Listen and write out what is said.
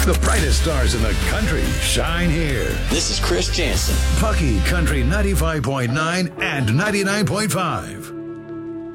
The brightest stars in the country shine here. This is Chris Jansen. Pucky Country 95.9 and 99.5.